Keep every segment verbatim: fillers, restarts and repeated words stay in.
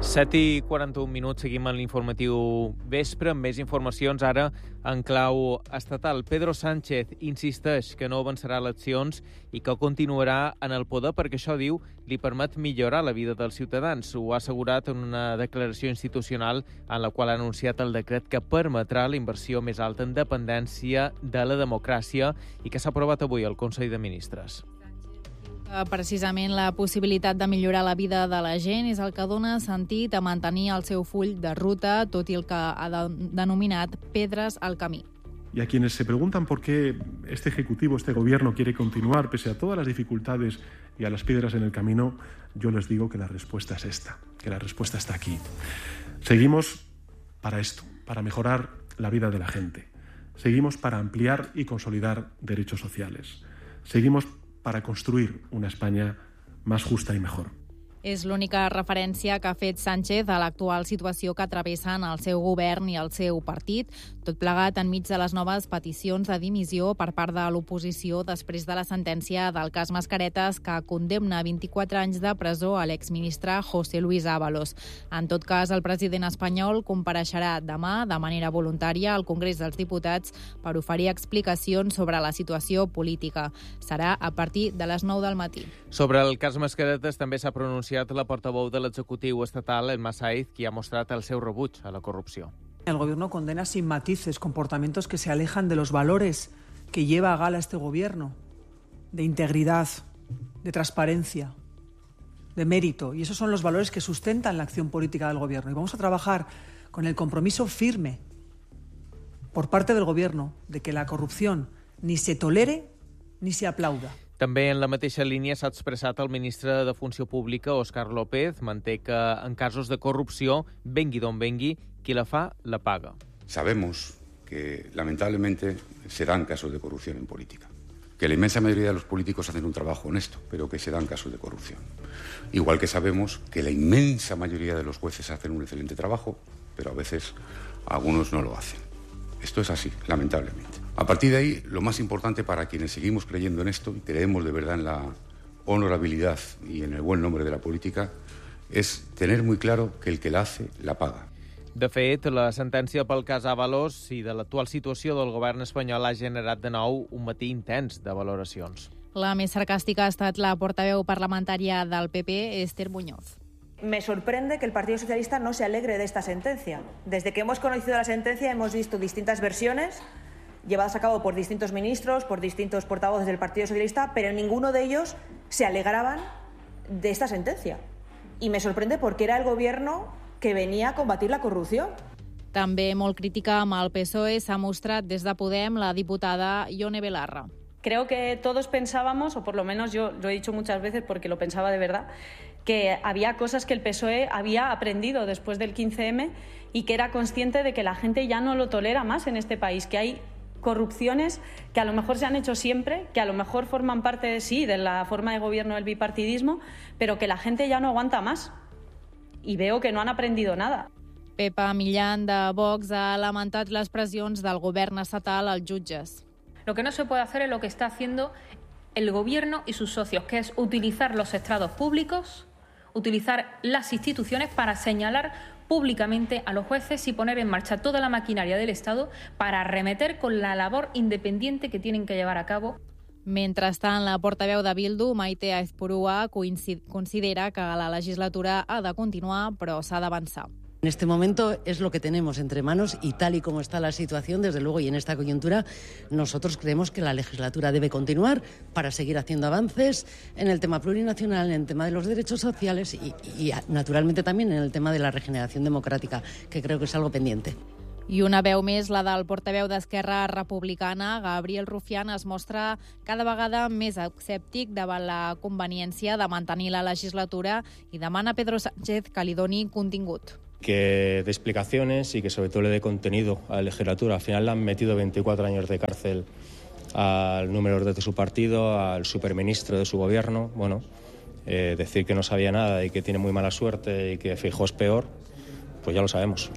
set i quaranta-un minuts, seguim en l'informatiu vespre, amb més informacions ara en clau estatal. Pedro Sánchez insisteix que no avançarà eleccions i que continuarà en el poder perquè això, diu, li permet millorar la vida dels ciutadans. Ho ha assegurat en una declaració institucional en la qual ha anunciat el decret que permetrà la inversió més alta en dependència de la democràcia i que s'ha aprovat avui al Consell de Ministres. Precisament la possibilitat de millorar la vida de la gent és el que dona sentit a mantenir el seu full de ruta, tot i el que ha denominat pedres al camí. Y a quienes se preguntan por qué este Ejecutivo, este Gobierno quiere continuar pese a todas las dificultades y a las piedras en el camino, yo les digo que la respuesta es esta, que la respuesta está aquí. Seguimos para esto, para mejorar la vida de la gente. Seguimos para ampliar y consolidar derechos sociales. Seguimos para construir una España más justa y mejor. És l'única referència que ha fet Sánchez a l'actual situació que travessen el seu govern i el seu partit, tot plegat enmig de les noves peticions de dimissió per part de l'oposició després de la sentència del cas Mascaretes que condemna a vint-i-quatre anys de presó a l'exministre José Luis Ábalos. En tot cas, el president espanyol compareixerà demà de manera voluntària al Congrés dels Diputats per oferir explicacions sobre la situació política. Serà a partir de les nou del matí. Sobre el cas Mascaretes també s'ha pronunciat la portaveu de l'executiu estatal, Emma Saiz, qui ha mostrat el seu rebuig a la corrupció. El gobierno condena sin matices comportamientos que se alejan de los valores que lleva a gala este gobierno, de integridad, de transparencia, de mérito. Y esos son los valores que sustentan la acción política del gobierno. Y vamos a trabajar con el compromiso firme por parte del gobierno de que la corrupción ni se tolere ni se aplauda. També en la mateixa línia s'ha expressat el ministre de Funció Pública, Óscar López. Manté que en casos de corrupció, vengui d'on vengui, qui la fa, la paga. Sabemos que, lamentablemente, se dan casos de corrupción en política. Que la inmensa mayoría de los políticos hacen un trabajo honesto, pero que se dan casos de corrupción. Igual que sabemos que la inmensa mayoría de los jueces hacen un excelente trabajo, pero a veces algunos no lo hacen. Esto es así, lamentablemente. A partir de ahí, lo más importante para quienes seguimos creyendo en esto y creemos de verdad en la honorabilidad y en el buen nombre de la política, es tener muy claro que el que la hace, la paga. De fet, la sentència pel cas Ábalos i de l'actual situació del govern espanyol ha generat de nou un matí intens de valoracions. La més sarcàstica ha estat la portaveu parlamentària del P P, Esther Muñoz. Me sorprende que el Partido Socialista no se alegre de esta sentencia. Desde que hemos conocido la sentencia hemos visto distintas versiones llevadas a cabo por distintos ministros, por distintos portavoces del Partido Socialista, pero ninguno de ellos se alegraban de esta sentencia. Y me sorprende porque era el gobierno que venía a combatir la corrupción. També molt crítica amb el P S O E s'ha mostrat des de Podem la diputada Ione Belarra. Creo que todos pensábamos, o por lo menos yo lo he dicho muchas veces porque lo pensaba de verdad, que había cosas que el P S O E había aprendido después del quince eme y que era consciente de que la gente ya no lo tolera más en este país, que hay corrupciones que a lo mejor se han hecho siempre, que a lo mejor forman parte de sí de la forma de gobierno del bipartidismo, pero que la gente ya no aguanta más. Y veo que no han aprendido nada. Pepa Millán, de Vox, ha lamentat les pressions del govern estatal als jutges. Lo que no se puede hacer es lo que está haciendo el gobierno y sus socios, que es utilizar los estrados públicos, utilizar las instituciones para señalar públicamente a los jueces y poner en marcha toda la maquinaria del Estado para arremeter con la labor independiente que tienen que llevar a cabo. Mentrestant, la portaveu de Bildu, Maite Aizpurua, considera que la legislatura ha de continuar, però s'ha d'avançar. En este momento es lo que tenemos entre manos y tal y como está la situación, desde luego, y en esta coyuntura, nosotros creemos que la legislatura debe continuar para seguir haciendo avances en el tema plurinacional, en el tema de los derechos sociales y, y naturalmente también en el tema de la regeneración democrática, que creo que es algo pendiente. I una veu més, la del portaveu d'Esquerra Republicana, Gabriel Rufián, es mostra cada vegada més escèptic davant la conveniència de mantenir la legislatura i demana a Pedro Sánchez que li doni contingut. Que dé explicaciones y que sobre todo le dé contenido a la legislatura. Al final le han metido veinticuatro años de cárcel al número de su partido, al superministro de su gobierno. Bueno, eh, decir que no sabía nada y que tiene muy mala suerte y que Feijóo es peor, pues ya lo sabemos.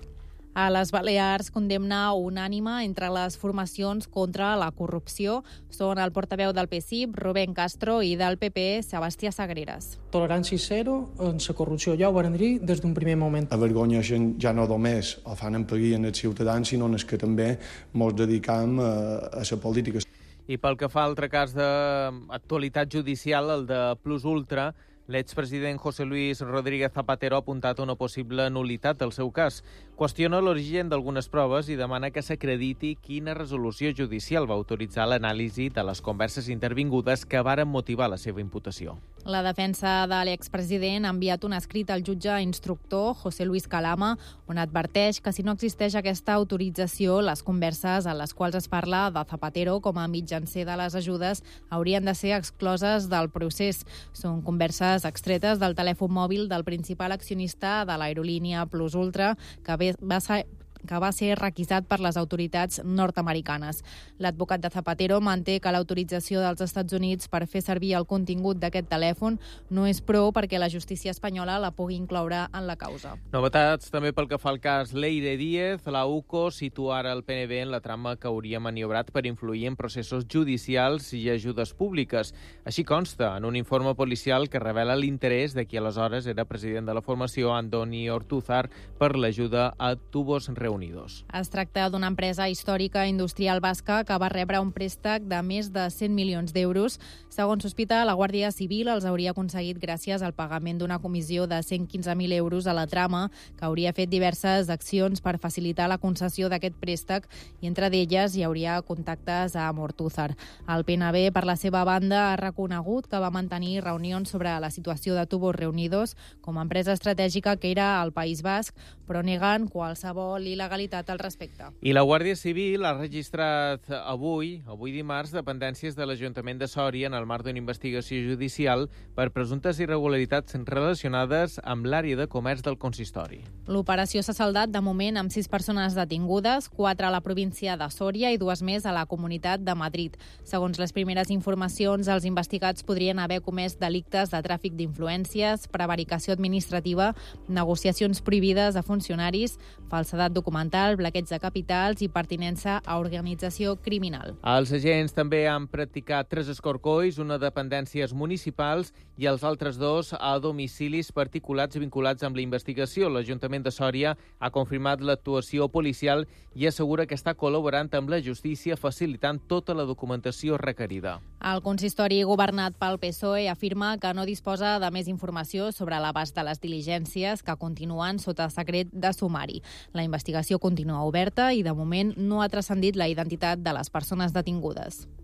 A les Balears, condemna unànime entre les formacions contra la corrupció són el portaveu del P S I, Rubén Castro, i del P P, Sebastià Sagreras. Tolerància zero en la corrupció, ja ho van dir des d'un primer moment. Avergonyeixen ja no només el fan emparir en els ciutadans, sinó que també ens dedicam a, a la política. I pel que fa a altre cas d'actualitat judicial, el de Plus Ultra, l'expresident José Luis Rodríguez Zapatero ha apuntat una possible nul·litat del seu cas. Qüestiona l'origen d'algunes proves i demana que s'acrediti quina resolució judicial va autoritzar l'anàlisi de les converses intervingudes que varen motivar la seva imputació. La defensa de l'expresident ha enviat un escrit al jutge instructor José Luis Calama, on adverteix que si no existeix aquesta autorització, les converses en les quals es parla de Zapatero com a mitjancer de les ajudes haurien de ser excloses del procés. Són converses extretes del telèfon mòbil del principal accionista de l'aerolínia Plus Ultra, que va ser que va ser requisat per les autoritats nord-americanes. L'advocat de Zapatero manté que l'autorització dels Estats Units per fer servir el contingut d'aquest telèfon no és prou perquè la justícia espanyola la pugui incloure en la causa. Novetats també pel que fa al cas Leire Díez. La U C O situa ara el P N B en la trama que hauria maniobrat per influir en processos judicials i ajudes públiques. Així consta en un informe policial que revela l'interès de qui aleshores era president de la formació, Andoni Ortúzar, per l'ajuda a Tubos Reunidos. Es tracta d'una empresa històrica industrial basca que va rebre un préstec de més de cent milions d'euros. Segons sospita, la Guàrdia Civil els hauria aconseguit gràcies al pagament d'una comissió de cent quinze mil euros a la trama, que hauria fet diverses accions per facilitar la concessió d'aquest préstec i entre d'elles hi hauria contactes amb Ortúzar. El P N B, per la seva banda, ha reconegut que va mantenir reunions sobre la situació de Tubos Reunidos com a empresa estratègica que era al País Basc, però neguen qualsevol il·legalitat al respecte. I la Guàrdia Civil ha registrat avui, avui dimarts, dependències de l'Ajuntament de Sòria en el marc d'una investigació judicial per presumptes irregularitats relacionades amb l'àrea de comerç del consistori. L'operació s'ha saldat de moment amb sis persones detingudes, quatre a la província de Sòria i dues més a la Comunitat de Madrid. Segons les primeres informacions, els investigats podrien haver comès delictes de tràfic d'influències, prevaricació administrativa, negociacions prohibides a funcionaris, falsedat documental, bloqueig de capitals i pertinença a organització criminal. Els agents també han practicat tres escorcolls, una a dependències municipals i els altres dos a domicilis particulars vinculats amb la investigació. L'Ajuntament de Sòria ha confirmat l'actuació policial i assegura que està col·laborant amb la justícia facilitant tota la documentació requerida. El consistori governat pel P S O E afirma que no disposa de més informació sobre l'abast de les diligències que continuen sota secret de sumari. La investigació continua oberta i, de moment, no ha transcendit la identitat de les persones detingudes.